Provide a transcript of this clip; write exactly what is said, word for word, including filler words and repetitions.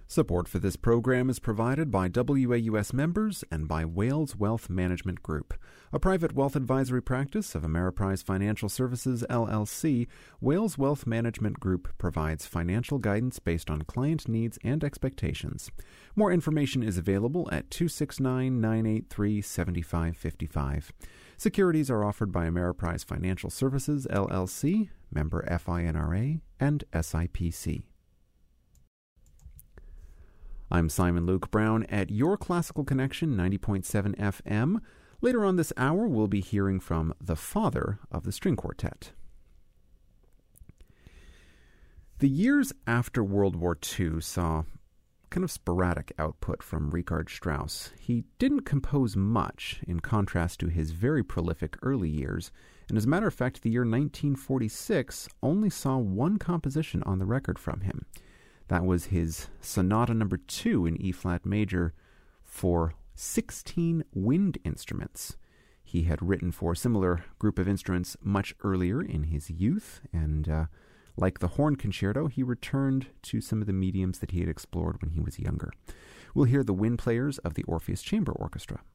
Support for this program is provided by W A U S members and by Wales Wealth Management Group, a private wealth advisory practice of Ameriprise Financial Services, L L C. Wales Wealth Management Group provides financial guidance based on client needs and expectations. More information is available at two six nine, nine eight three, seven five five five. Securities are offered by Ameriprise Financial Services, L L C, member FINRA, and S I P C. I'm Simon Luke Brown at Your Classical Connection ninety point seven F M. Later on this hour, we'll be hearing from the father of the string quartet. The years after World War Two saw kind of sporadic output from Richard Strauss. He didn't compose much in contrast to his very prolific early years, and as a matter of fact, the year nineteen forty-six only saw one composition on the record from him. That was his Sonata Number Two in E-flat major for sixteen wind instruments. He had written for a similar group of instruments much earlier in his youth, and uh, like the horn concerto, he returned to some of the mediums that he had explored when he was younger. We'll hear the wind players of the Orpheus Chamber Orchestra.